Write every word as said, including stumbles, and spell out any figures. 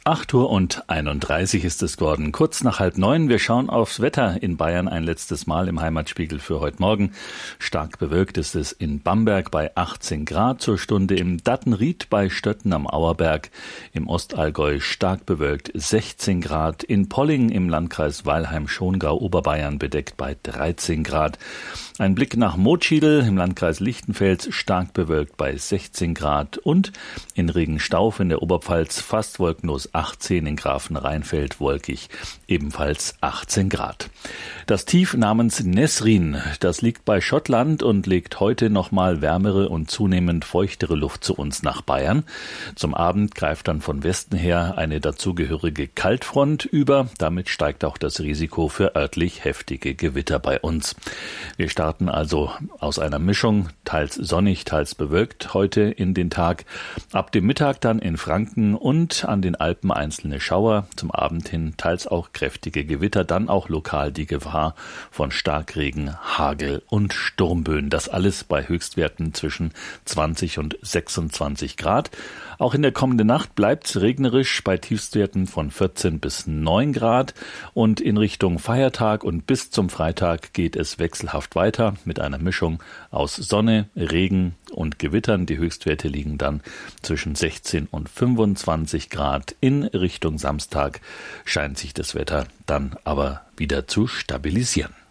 acht Uhr und einunddreißig ist es geworden, kurz nach halb neun. Wir schauen aufs Wetter in Bayern ein letztes Mal im Heimatspiegel für heute Morgen. Stark bewölkt ist es in Bamberg bei achtzehn Grad zur Stunde, im Dattenried bei Stötten am Auerberg, im Ostallgäu stark bewölkt sechzehn Grad, in Polling im Landkreis Weilheim-Schongau Oberbayern bedeckt bei dreizehn Grad. Ein Blick nach Motschiedl im Landkreis Lichtenfels stark bewölkt bei sechzehn Grad und in Regenstauf in der Oberpfalz fast wolkenlos achtzehn, in Grafenrheinfeld wolkig ebenfalls achtzehn Grad. Das Tief namens Nesrin, das liegt bei Schottland und legt heute nochmal wärmere und zunehmend feuchtere Luft zu uns nach Bayern. Zum Abend greift dann von Westen her eine dazugehörige Kaltfront über. Damit steigt auch das Risiko für örtlich heftige Gewitter bei uns. Wir starten also aus einer Mischung, teils sonnig, teils bewölkt heute in den Tag. Ab dem Mittag dann in Franken und an den Alpen einzelne Schauer. Zum Abend hin teils auch kräftige Gewitter, dann auch lokal die Gefahr von Starkregen, Hagel und Sturmböen. Das alles bei Höchstwerten zwischen zwanzig und sechsundzwanzig Grad. Auch in der kommenden Nacht bleibt es regnerisch bei Tiefstwerten von vierzehn bis neun Grad. Und in Richtung Feiertag und bis zum Freitag geht es wechselhaft weiter mit einer Mischung aus Sonne, Regen und Gewittern. Die Höchstwerte liegen dann zwischen sechzehn und fünfundzwanzig Grad. In Richtung Samstag scheint sich das Wetter dann aber wieder zu stabilisieren.